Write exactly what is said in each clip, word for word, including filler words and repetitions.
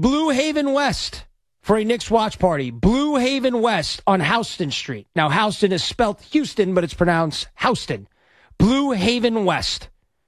Blue Haven West for a Knicks watch party. Blue Haven West on Houston Street. Now, Houston is spelt Houston, but it's pronounced Houston. Blue Haven West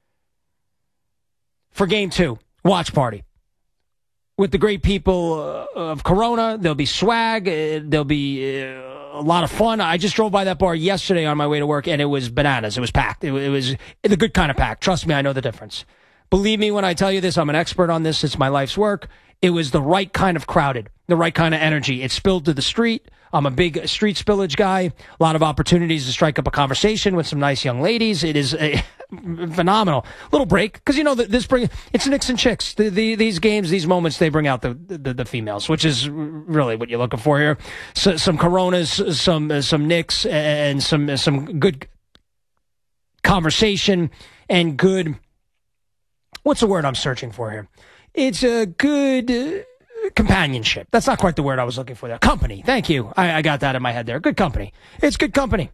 for game two, watch party. With the great people uh, of Corona, there'll be swag, uh, there'll be uh, a lot of fun. I just drove by that bar yesterday on my way to work, and it was bananas. It was packed. It, it was the good kind of packed. Trust me, I know the difference. Believe me when I tell you this, I'm an expert on this. It's my life's work. It was the right kind of crowded, the right kind of energy. It spilled to the street. I'm a big street spillage guy. A lot of opportunities to strike up a conversation with some nice young ladies. It is a phenomenal little break because you know this bring it's Knicks and chicks. The, the, these games, these moments, they bring out the, the the females, which is really what you're looking for here. So, some Coronas, some some Knicks, and some some good conversation and good. What's the word I'm searching for here? It's a good uh, companionship. That's not quite the word I was looking for there. Company. Thank you. I, I got that in my head there. Good company. It's good company.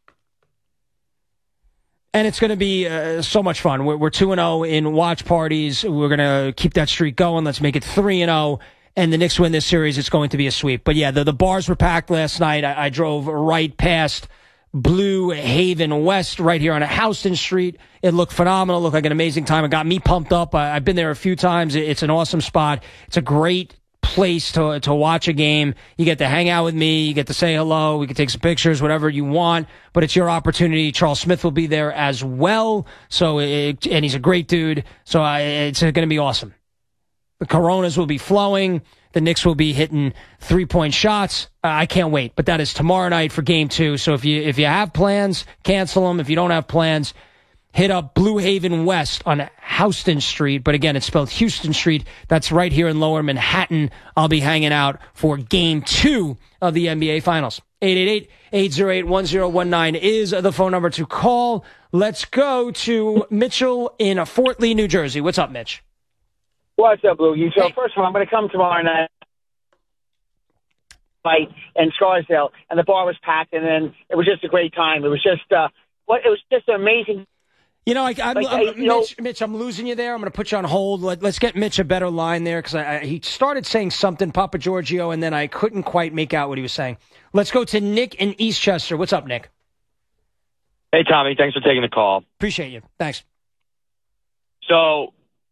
And it's going to be uh, so much fun. We're, we're two and oh in watch parties. We're going to keep that streak going. Let's make it three and oh. And the Knicks win this series. It's going to be a sweep. But, yeah, the, the bars were packed last night. I, I drove right past Blue Haven West right here on a Houston Street. It looked phenomenal. It looked like an amazing time. It got me pumped up. I, I've been there a few times. It, it's an awesome spot. It's a great place to to watch a game. You get to hang out with me. You get to say hello. We can take some pictures, whatever you want. But it's your opportunity. Charles Smith will be there as well. So it, and he's a great dude. So I, it's going to be awesome. The Coronas will be flowing. The Knicks will be hitting three-point shots. Uh, I can't wait. But that is tomorrow night for game two. So if you if you have plans, cancel them. If you don't have plans, hit up Blue Haven West on Houston Street. But again, it's spelled Houston Street. That's right here in Lower Manhattan. I'll be hanging out for game two of the N B A Finals. eight eight eight, eight oh eight, one oh one nine is the phone number to call. Let's go to Mitchell in Fort Lee, New Jersey. What's up, Mitch? What's up, Boogie? So, first of all, I'm going to come tomorrow night fight in Scarsdale, and the bar was packed, and then it was just a great time. It was just, uh, what? It was just amazing. You know, I, I'm, like, I'm, I, you Mitch, know, Mitch, I'm losing you there. I'm going to put you on hold. Let, let's get Mitch a better line there because I, I, he started saying something, Papa Giorgio, and then I couldn't quite make out what he was saying. Let's go to Nick in Eastchester. What's up, Nick? Hey, Tommy. Thanks for taking the call. Appreciate you. Thanks. So,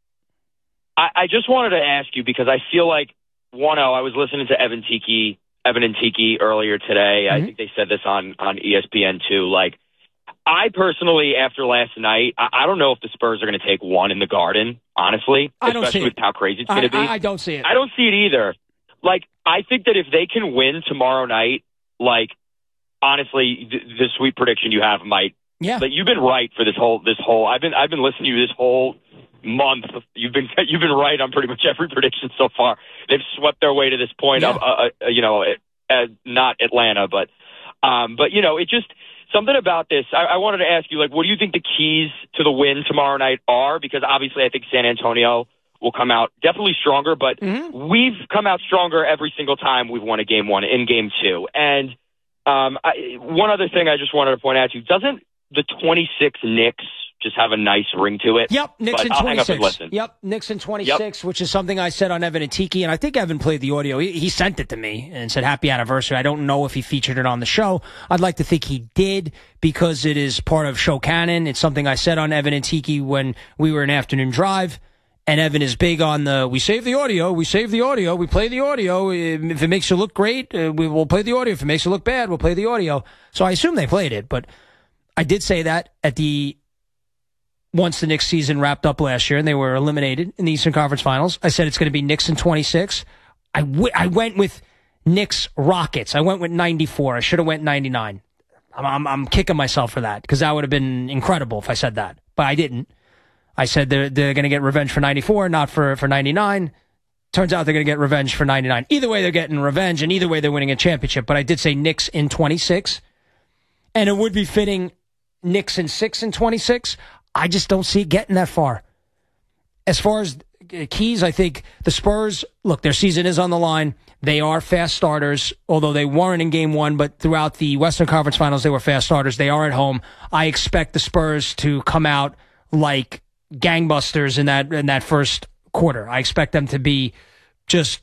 I, I just wanted to ask you because I feel like one oh. I was listening to Evan Tiki, Evan and Tiki earlier today. Mm-hmm. I think they said this on on E S P N too. Like, I personally, after last night, I, I don't know if the Spurs are going to take one in the Garden. Honestly, I don't especially see with it. how crazy it's going to be. I, I don't see it. I don't see it either. Like, I think that if they can win tomorrow night, like, honestly, the, the sweet prediction you have might. Yeah. But you've been right for this whole this whole. I've been I've been listening to you this whole month. You've been you've been right on pretty much every prediction so far. They've swept their way to this point. Yeah. Of, uh, uh, you know, uh, not Atlanta, but um, but you know, it just something about this. I, I wanted to ask you, like, what do you think the keys to the win tomorrow night are? Because obviously, I think San Antonio will come out definitely stronger, but mm-hmm. we've come out stronger every single time we've won a game one in game two. And um, I, one other thing I just wanted to point out to you: doesn't the twenty-six Knicks just have a nice ring to it? Yep, Knicks but in I'll twenty-six. Hang up and listen. Yep, Knicks in twenty-six, yep. Which is something I said on Evan and Tiki, and I think Evan played the audio. He, he sent it to me and said, happy anniversary. I don't know if he featured it on the show. I'd like to think he did because it is part of show canon. It's something I said on Evan and Tiki when we were in Afternoon Drive, and Evan is big on the, we save the audio, we save the audio, we play the audio. If it makes you look great, we will play the audio. If it makes you look bad, we'll play the audio. So I assume they played it, but I did say that at the once the Knicks season wrapped up last year and they were eliminated in the Eastern Conference Finals. I said it's going to be Knicks in twenty-six. I, w- I went with Knicks Rockets. I went with ninety-four. I should have went ninety-nine. I'm, I'm, I'm kicking myself for that because that would have been incredible if I said that, but I didn't. I said they're, they're going to get revenge for ninety-four, not for, for ninety-nine. Turns out they're going to get revenge for ninety-nine. Either way, they're getting revenge, and either way, they're winning a championship. But I did say Knicks in twenty-six, and it would be fitting Knicks in six and twenty-six. I just don't see it getting that far. As far as keys, I think the Spurs, look, their season is on the line. They are fast starters, although they weren't in game one, but throughout the Western Conference Finals, they were fast starters. They are at home. I expect the Spurs to come out like gangbusters in that in that first quarter. I expect them to be just